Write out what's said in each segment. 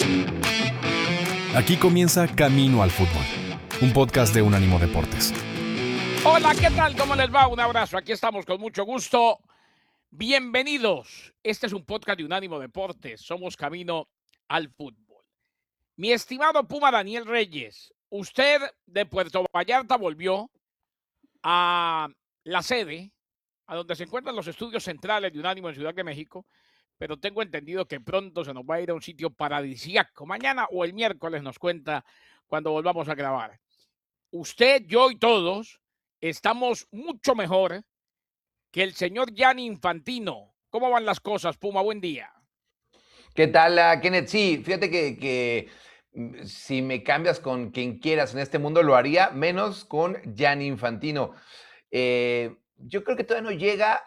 Aquí comienza Camino al Fútbol, un podcast de Unánimo Deportes. Hola, ¿qué tal? ¿Cómo les va? Un abrazo. Aquí estamos con mucho gusto. Bienvenidos. Este es un podcast de Unánimo Deportes. Somos Camino al Fútbol. Mi estimado Puma Daniel Reyes, usted de Puerto Vallarta volvió a la sede, a donde se encuentran los estudios centrales de Unánimo en Ciudad de México, pero tengo entendido que pronto se nos va a ir a un sitio paradisíaco. Mañana o el miércoles nos cuenta cuando volvamos a grabar. Usted, yo y todos estamos mucho mejor que el señor Gianni Infantino. ¿Cómo van las cosas, Puma? Buen día. ¿Qué tal, Kenneth? Sí, fíjate que si me cambias con quien quieras en este mundo, lo haría, menos con Gianni Infantino. Yo creo que todavía no llega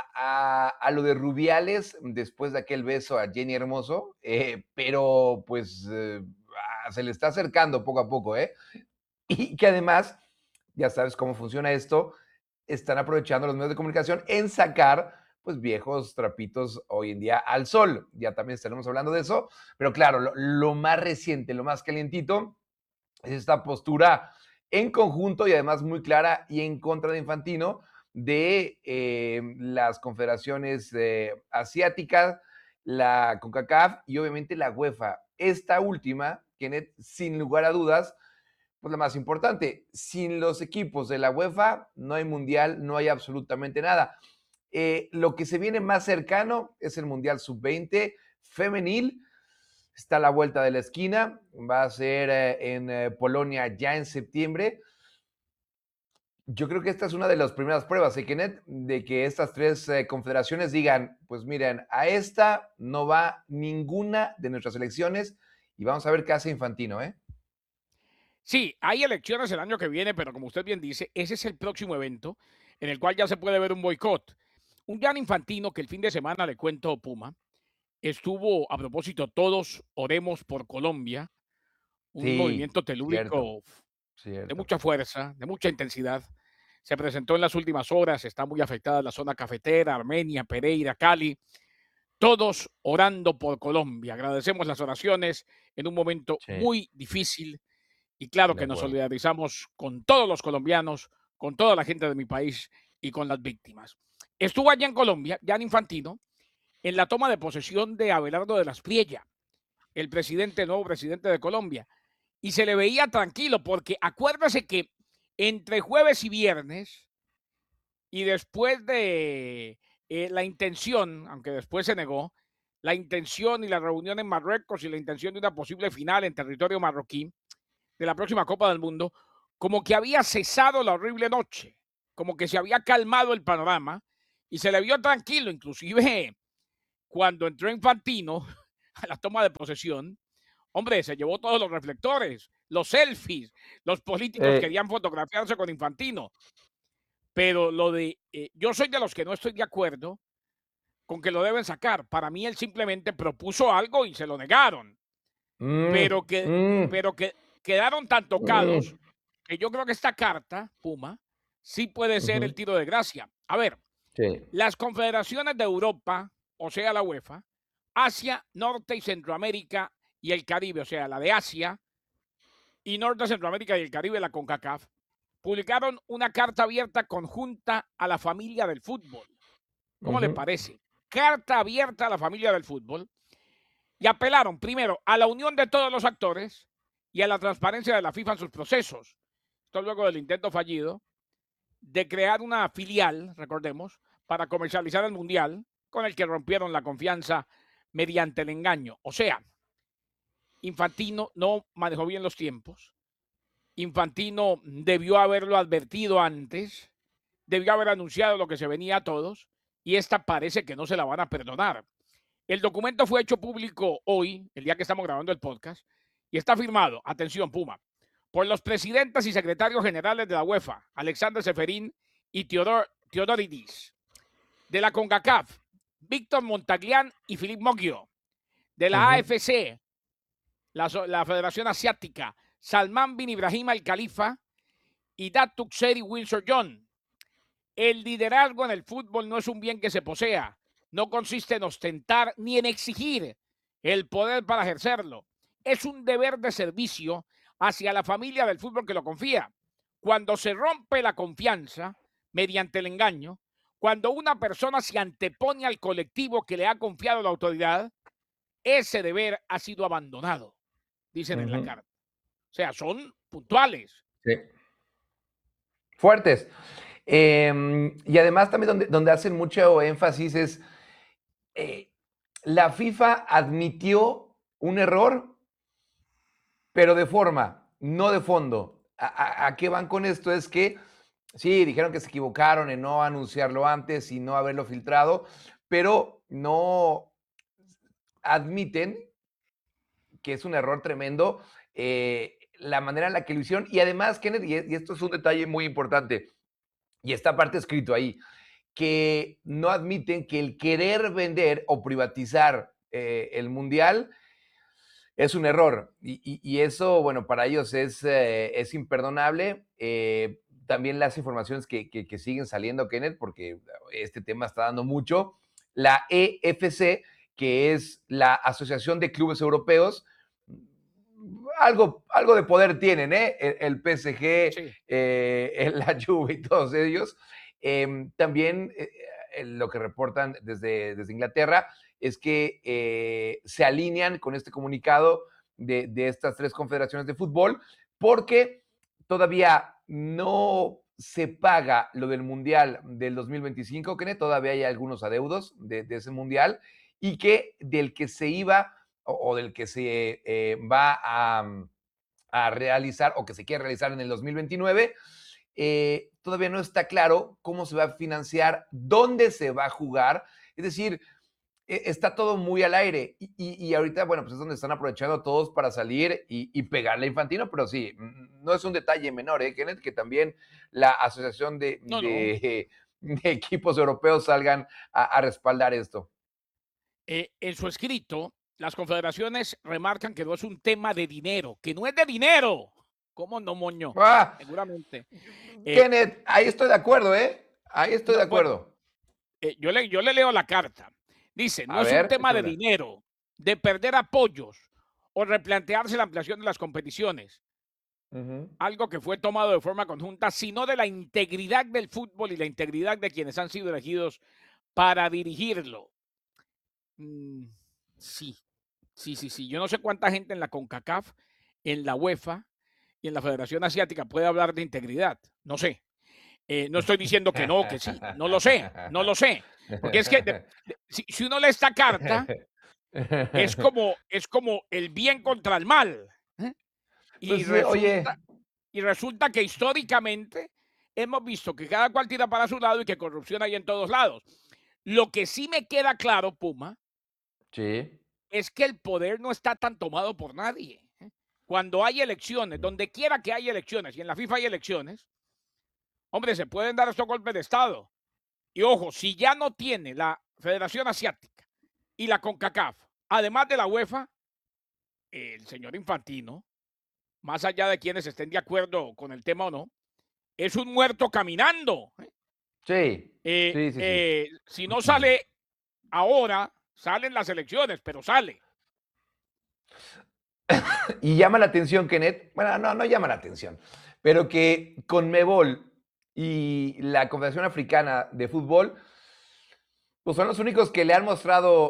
a lo de Rubiales después de aquel beso a Jenny Hermoso, pero pues se le está acercando poco a poco, ¿eh? Y que además, ya sabes cómo funciona esto, están aprovechando los medios de comunicación en sacar pues viejos trapitos hoy en día al sol. Ya también estaremos hablando de eso, pero claro, lo más reciente, lo más calientito es esta postura en conjunto y además muy clara y en contra de Infantino de las confederaciones asiáticas, la CONCACAF y obviamente la UEFA. Esta última, Kenneth, sin lugar a dudas, pues la más importante. Sin los equipos de la UEFA no hay mundial, no hay absolutamente nada. Lo que se viene más cercano es el Mundial Sub-20 femenil. Está a la vuelta de la esquina. Va a ser en Polonia ya en septiembre. Yo creo que esta es una de las primeras pruebas, Kenneth, de que estas tres confederaciones digan, pues miren, a esta no va ninguna de nuestras elecciones y vamos a ver qué hace Infantino, ¿eh? Sí, hay elecciones el año que viene, pero como usted bien dice, ese es el próximo evento en el cual ya se puede ver un boicot. Un Gianni Infantino que el fin de semana, le cuento, Puma, estuvo, a propósito, todos oremos por Colombia, un Sí, movimiento cierto, telúrico de cierto. mucha fuerza, de mucha intensidad. Se presentó en las últimas horas, está muy afectada la zona cafetera, Armenia, Pereira, Cali. Todos orando por Colombia. Agradecemos las oraciones en un momento Sí, muy difícil y claro de que nos acuerdo. solidarizamos con todos los colombianos, con toda la gente de mi país y con las víctimas. Estuvo allá en Colombia, Gianni Infantino, en la toma de posesión de Abelardo de las Priella, el presidente, nuevo presidente de Colombia, y se le veía tranquilo porque acuérdase que entre jueves y viernes y después de la intención, aunque después se negó, la intención y la reunión en Marruecos y la intención de una posible final en territorio marroquí de la próxima Copa del Mundo, como que había cesado la horrible noche, como que se había calmado el panorama y se le vio tranquilo, inclusive cuando entró Infantino a la toma de posesión. Hombre, se llevó todos los reflectores, los selfies, los políticos Eh, querían fotografiarse con Infantino, pero lo de, yo soy de los que no estoy de acuerdo con que lo deben sacar. Para mí él simplemente propuso algo y se lo negaron, mm, pero que, mm, pero que quedaron tan tocados mm, que yo creo que esta carta, Puma, sí puede ser el ujú. tiro de gracia. A ver, Sí. las confederaciones de Europa, o sea, la UEFA, Asia, Norte y Centroamérica y el Caribe, o sea, la de Asia y Norte, Centroamérica y el Caribe, la CONCACAF, publicaron una carta abierta conjunta a la familia del fútbol. ¿Cómo le Ujú. parece? Carta abierta a la familia del fútbol y apelaron primero a la unión de todos los actores y a la transparencia de la FIFA en sus procesos. Esto luego del intento fallido de crear una filial, recordemos, para comercializar el Mundial, con el que rompieron la confianza mediante el engaño. O sea, Infantino no manejó bien los tiempos. Infantino debió haberlo advertido antes, debió haber anunciado lo que se venía a todos, y esta parece que no se la van a perdonar. El documento fue hecho público hoy, el día que estamos grabando el podcast, y está firmado, atención Puma, por los presidentes y secretarios generales de la UEFA, Alexander Seferín y Teodoridis, de la CONCACAF, Víctor Montaglián y Philippe Moggio, de la Ujú. AFC, la Federación Asiática, Salman bin Ibrahim Al Khalifa y Datuk Seri Wilson John. El liderazgo en el fútbol no es un bien que se posea, no consiste en ostentar ni en exigir el poder para ejercerlo. es un deber de servicio hacia la familia del fútbol que lo confía. Cuando se rompe la confianza mediante el engaño, cuando una persona se antepone al colectivo que le ha confiado la autoridad, ese deber ha sido abandonado, dicen en la carta. O sea, son puntuales. Sí. Fuertes. Y además también donde hacen mucho énfasis es, la FIFA admitió un error, pero de forma, no de fondo. ¿A qué van con esto? Es que sí, dijeron que se equivocaron en no anunciarlo antes y no haberlo filtrado, pero no admiten que es un error tremendo la manera en la que lo hicieron. Y además, Kenneth, y esto es un detalle muy importante, y está parte escrito ahí, que no admiten que el querer vender o privatizar el Mundial es un error. Y eso, bueno, para ellos es imperdonable. También las informaciones que siguen saliendo, Kenneth, porque este tema está dando mucho. La EFC, que es la Asociación de Clubes Europeos, algo de poder tienen, ¿eh? El PSG, Sí. la Juve y todos ellos. También lo que reportan desde Inglaterra es que se alinean con este comunicado de estas tres confederaciones de fútbol, porque todavía no se paga lo del Mundial del 2025, que todavía hay algunos adeudos de ese Mundial, y que del que se iba o del que se va a realizar o que se quiere realizar en el 2029, todavía no está claro cómo se va a financiar, dónde se va a jugar. Es decir, está todo muy al aire y ahorita, bueno, pues es donde están aprovechando todos para salir y pegarle a Infantino, pero sí, no es un detalle menor, Kenneth, que también la Asociación de Equipos Europeos salgan a respaldar esto. En su escrito, las confederaciones remarcan que no es un tema de dinero, que no es de dinero. ¿Cómo no, moño? Seguramente. Kenneth, ahí estoy de acuerdo, Ahí estoy de acuerdo. Bueno, yo le leo la carta. Dice, no es un tema de dinero, de perder apoyos o replantearse la ampliación de las competiciones. Algo que fue tomado de forma conjunta, sino de la integridad del fútbol y la integridad de quienes han sido elegidos para dirigirlo. Sí. Yo no sé cuánta gente en la CONCACAF, en la UEFA y en la Federación Asiática puede hablar de integridad. No sé. No estoy diciendo que no, que sí. No lo sé. Porque es que si uno lee esta carta, es como el bien contra el mal. Y, pues, resulta que históricamente hemos visto que cada cual tira para su lado y que corrupción hay en todos lados. Lo que sí me queda claro, Puma, es que el poder no está tan tomado por nadie. Cuando hay elecciones, donde quiera que haya elecciones, y en la FIFA hay elecciones, hombre, se pueden dar estos golpes de Estado. Y ojo, si ya no tiene la Federación Asiática y la CONCACAF, además de la UEFA, el señor Infantino, más allá de quienes estén de acuerdo con el tema o no, es un muerto caminando. Sí. Si no sale ahora, salen las elecciones, pero sale. Y llama la atención, Kenneth, bueno, no llama la atención, pero que CONMEBOL y la Confederación Africana de Fútbol, pues son los únicos que le han mostrado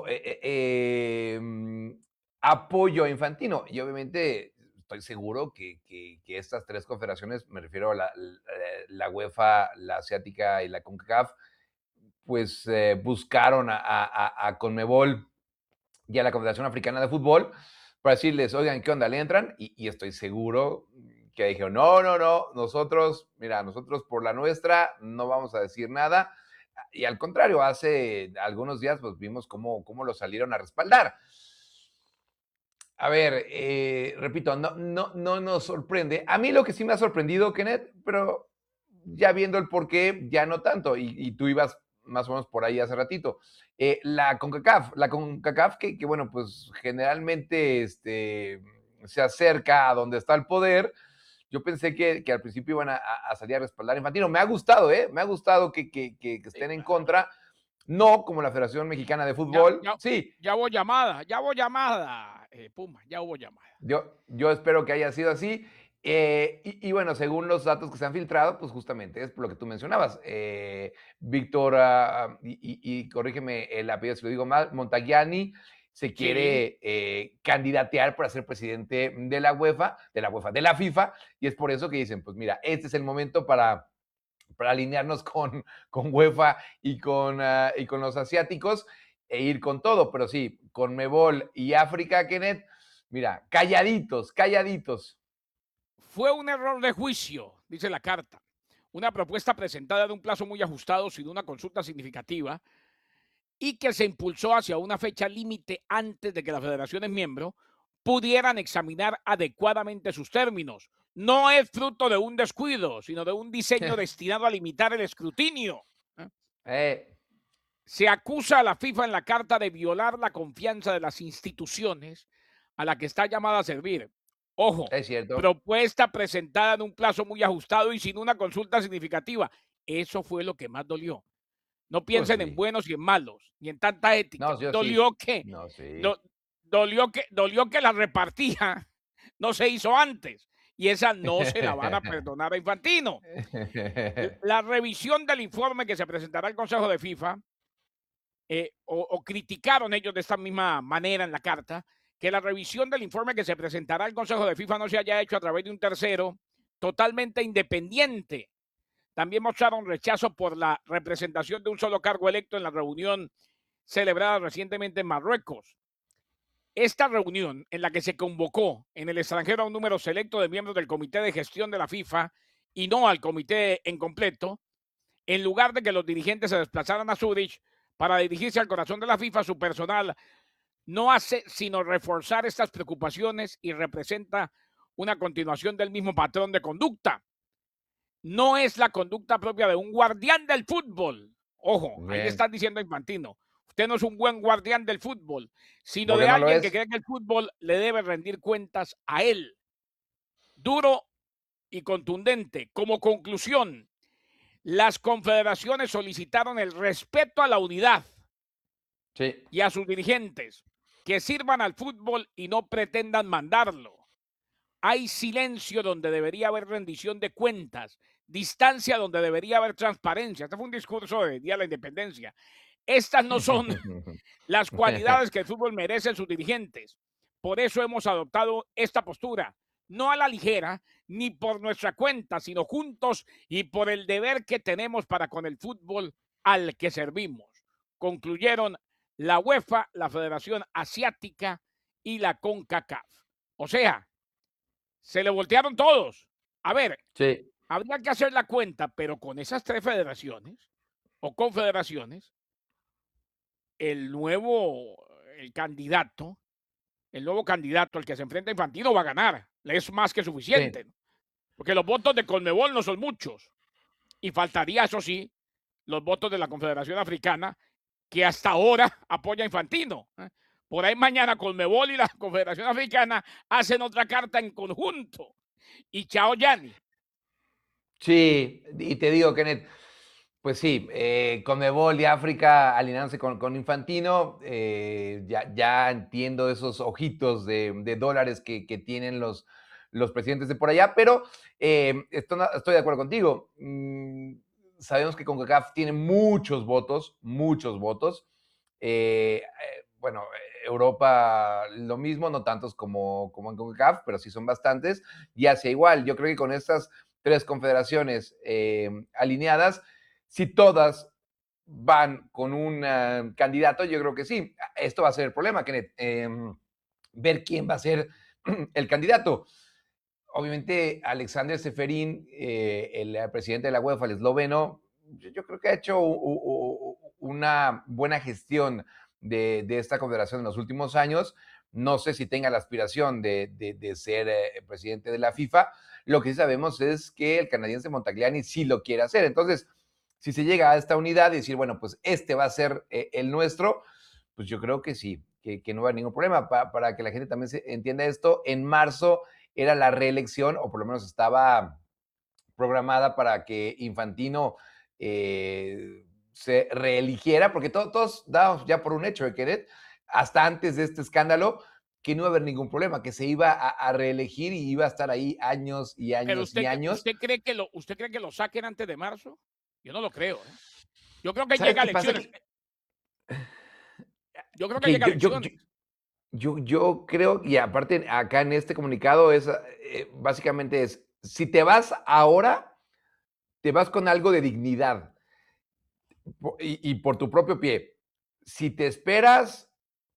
apoyo a Infantino. Y obviamente estoy seguro que estas tres confederaciones, me refiero a la UEFA, la Asiática y la CONCACAF, pues buscaron a CONMEBOL y a la Confederación Africana de Fútbol para decirles, oigan, ¿qué onda? ¿Le entran? Y estoy seguro que dijeron, no, nosotros por la nuestra no vamos a decir nada. Y al contrario, hace algunos días pues vimos cómo lo salieron a respaldar. A ver, repito, no nos sorprende. A mí lo que sí me ha sorprendido, Kenneth, pero ya viendo el porqué, ya no tanto, y tú ibas más o menos por ahí hace ratito. La CONCACAF que bueno, pues generalmente se acerca a donde está el poder. Yo pensé que al principio iban a salir a respaldar a Infantino. Me ha gustado, me ha gustado que estén en contra. No como la Federación Mexicana de Fútbol. Ya voy llamada. Puma, ya hubo llamada. Yo espero que haya sido así. Bueno, según los datos que se han filtrado, pues justamente es por lo que tú mencionabas. Víctor, y corrígeme el apellido si lo digo mal, Montagliani se Sí, quiere candidatear para ser presidente de la UEFA, de la FIFA, y es por eso que dicen, pues mira, este es el momento para alinearnos con UEFA y con los asiáticos e ir con todo. Pero sí, con Mebol y África, Kenneth, mira, calladitos, calladitos. fue un error de juicio, dice la carta. Una propuesta presentada en un plazo muy ajustado sin una consulta significativa y que se impulsó hacia una fecha límite antes de que las federaciones miembros pudieran examinar adecuadamente sus términos. No es fruto de un descuido, sino de un diseño destinado a limitar el escrutinio. ¿eh? Eh, Se acusa a la FIFA en la carta de violar la confianza de las instituciones a la que está llamada a servir. Ojo, es cierto. propuesta presentada en un plazo muy ajustado y sin una consulta significativa. Eso fue lo que más dolió. No Pues piensen en sí. buenos y en malos, ni en tanta ética. No, yo sí. Dolió que, No, sí. do- dolió que la repartija no se hizo antes. Y esa no se la van a perdonar a Infantino. La revisión del informe que se presentará al Consejo de FIFA, o criticaron ellos de esta misma manera en la carta, que la revisión del informe que se presentará al Consejo de FIFA no se haya hecho a través de un tercero totalmente independiente. También mostraron rechazo por la representación de un solo cargo electo en la reunión celebrada recientemente en Marruecos. Esta reunión, en la que se convocó en el extranjero a un número selecto de miembros del Comité de Gestión de la FIFA y no al comité en completo, en lugar de que los dirigentes se desplazaran a Zúrich para dirigirse al corazón de la FIFA, su personal no hace sino reforzar estas preocupaciones y representa una continuación del mismo patrón de conducta. No es la conducta propia de un guardián del fútbol. Ojo, ahí Bien. están diciendo Infantino. Usted no es un buen guardián del fútbol, sino Porque de no lo alguien que es. cree que el fútbol le debe rendir cuentas a él. Duro y contundente. Como conclusión, las confederaciones solicitaron el respeto a la unidad Sí. y a sus dirigentes, que sirvan al fútbol y no pretendan mandarlo. Hay silencio donde debería haber rendición de cuentas, distancia donde debería haber transparencia. Este fue un discurso de Día de la Independencia. Estas no son las cualidades que el fútbol merece en sus dirigentes. Por eso hemos adoptado esta postura, no a la ligera, ni por nuestra cuenta, sino juntos y por el deber que tenemos para con el fútbol al que servimos. Concluyeron la UEFA, la Federación Asiática y la CONCACAF. O sea, se le voltearon todos. A ver, Sí. habría que hacer la cuenta, pero con esas tres federaciones o confederaciones, el nuevo el candidato, el nuevo candidato al que se enfrenta Infantino va a ganar. Es más que Sí. suficiente. Porque los votos de Conmebol no son muchos. Y faltaría, eso sí, los votos de la Confederación Africana, que hasta ahora apoya a Infantino. Por ahí mañana Conmebol y la Confederación Africana hacen otra carta en conjunto. Y chao, Yanni. Sí, y te digo, Kenneth, pues sí, Conmebol y África alineándose con Infantino, ya entiendo esos ojitos de dólares que tienen los presidentes de por allá, pero estoy de acuerdo contigo. Sabemos que CONCACAF tiene muchos votos, muchos votos. Bueno, Europa lo mismo, no tantos como en CONCACAF, pero sí son bastantes. Y Asia igual, yo creo que con estas tres confederaciones alineadas, si todas van con un candidato, yo creo que sí. Esto va a ser el problema, Kenneth. Ver quién va a ser el candidato. Obviamente, Alexander Seferín, el presidente de la UEFA, el esloveno, yo creo que ha hecho una buena gestión de esta confederación en los últimos años. No sé si tenga la aspiración de ser presidente de la FIFA. Lo que sí sabemos es que el canadiense Montagliani sí lo quiere hacer. Entonces, si se llega a esta unidad y decir, bueno, pues este va a ser el nuestro, pues yo creo que sí, que no va a haber ningún problema. Para que la gente también entienda esto, en marzo era la reelección, o por lo menos estaba programada para que Infantino se reeligiera, porque todos dábamos ya por un hecho, Kenneth, hasta antes de este escándalo, que no iba a haber ningún problema, que se iba a reelegir y iba a estar ahí años y Pero años y años. ¿usted cree que lo saquen antes de marzo? Yo no lo creo, ¿eh? Yo creo que ¿Sabes llega a qué pasa? elecciones. Yo creo que Que llega a yo, yo, elecciones. yo creo, y aparte acá en este comunicado es, básicamente es, si te vas ahora, te vas con algo de dignidad y por tu propio pie. Si te esperas,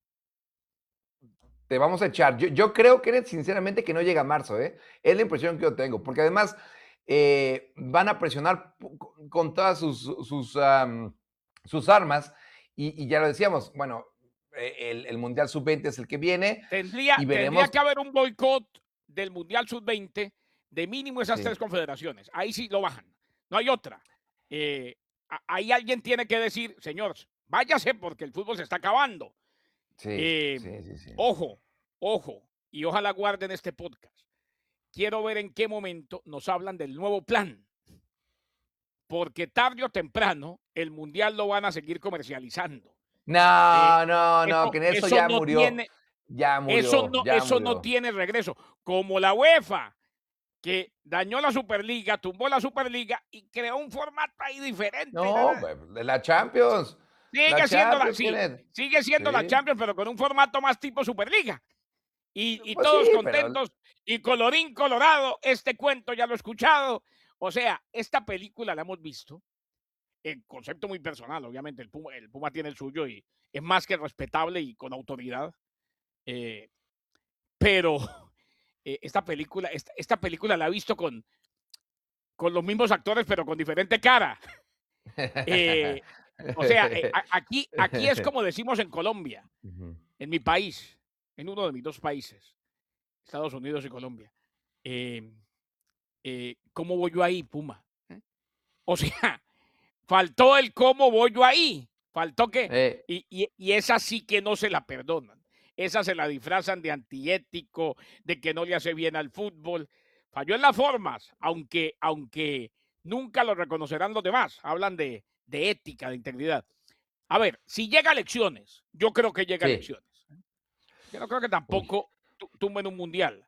te vamos a echar. Yo creo, Kenneth, sinceramente, que no llega a marzo, ¿eh? Es la impresión que yo tengo, porque además van a presionar con todas sus armas y ya lo decíamos, bueno, el Mundial Sub-20 es el que viene y Tendría veremos. que haber un boicot del Mundial Sub-20 de mínimo esas Sí, 3 confederaciones. Ahí sí lo bajan. No hay otra. Ahí alguien tiene que decir, señor, váyase porque el fútbol se está acabando. sí, Eh, sí, sí, sí. ojo, ojo, y ojalá guarden este podcast. Quiero ver en qué momento nos hablan del nuevo plan. Porque tarde o temprano el Mundial lo van a seguir comercializando. No, no, no, Eso, que en eso eso ya no murió, tiene, ya murió, ya eso no murió. tiene regreso. Como la UEFA, que dañó la Superliga, tumbó la Superliga y creó un formato ahí diferente. No, de la Champions, la Sigue siendo Champions, sí, Kenneth. sigue siendo la Sí, Champions, pero con un formato más tipo Superliga. Y pues sí, todos pero contentos. Y colorín colorado, este cuento ya lo he escuchado. O sea, esta película la hemos visto. En concepto muy personal, obviamente. El Puma tiene el suyo y es más que respetable y con autoridad. Pero esta película la he visto con los mismos actores, pero con diferente cara. Eh, o sea, aquí es como decimos en Colombia, Ujú. en mi país, en uno de mis 2 países, Estados Unidos y Colombia. Eh, ¿Cómo voy yo ahí, Puma? O sea, faltó el cómo voy yo ahí. Faltó que. Eh, Y esa sí que no se la perdonan. Esa se la disfrazan de antiético, de que no le hace bien al fútbol. Falló en las formas, aunque nunca lo reconocerán los demás. Hablan de ética, de integridad. A ver, si llega a elecciones, yo creo que llega a sí. elecciones. Yo no creo que Uy. tampoco tumben un mundial.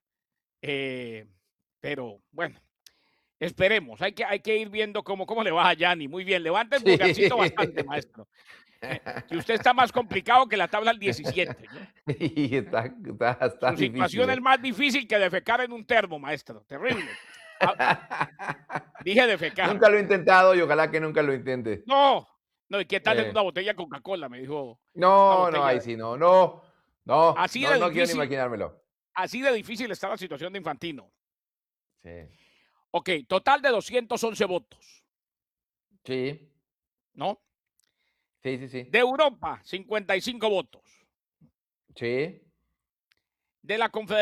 Pero bueno, esperemos. Hay que ir viendo cómo le va a Yanni. Muy bien, levanta el Sí. pulgarcito bastante, maestro. Que usted está más complicado que la tabla del 17. ¿No? Y está Su difícil, situación es ¿eh? más difícil que defecar en un termo, maestro. Terrible. Ah, dije defecar. Nunca lo he intentado y ojalá que nunca lo intente. No, no, ¿y qué tal en Eh, una botella de Coca-Cola? Me dijo, una no, no, botella. ahí sí, no, no, no, Así no, de no quiero ni difícil, imaginármelo. así de difícil está la situación de Infantino. Sí, Ok, total de 211 votos, sí, ¿no? sí, sí, sí, De Europa, 55 votos. sí. De la Confederación